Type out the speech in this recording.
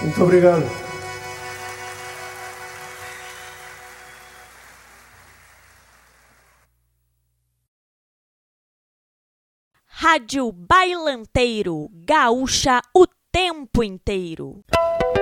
Muito obrigado. Rádio Bailanteiro, gaúcha o tempo inteiro.